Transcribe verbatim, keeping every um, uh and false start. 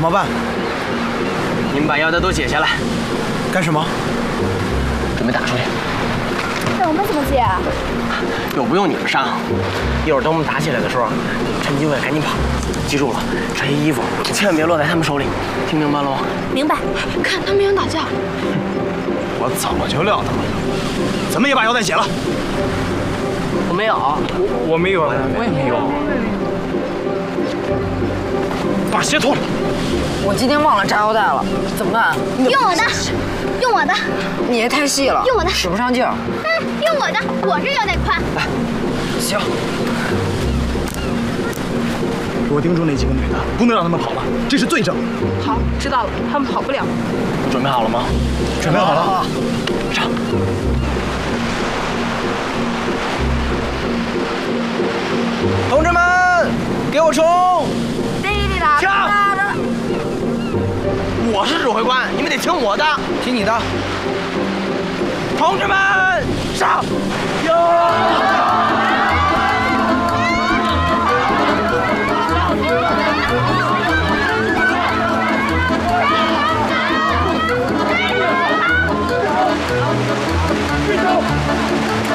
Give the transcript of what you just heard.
么办？ 你们把腰带都解下来。 干什么？ 准备打出去。 那我们怎么解啊？ 又不用你们上。一会儿等我们打起来的时候，趁机会赶紧跑。记住了，这些衣服千万别落在他们手里，听明白了吗？ 明白。 看他们想打架。 我早就料到了。咱们也把腰带解了。 我没有， 我我没有， 我也没有。 把鞋脱了。 我今天忘了扎腰带了，怎么办？ 用我的，用我的。 你也太细了， 用我的， 使不上劲儿。 嗯，用我的，我这腰带宽。 来， 行。 给我盯住那几个女的，不能让他们跑了，这是罪证。 好，知道了，他们跑不了。 准备好了吗？ 准备好了。 上。同志们，给我冲！枪！我是指挥官，你们得听我的，听你的。同志们，上！哟！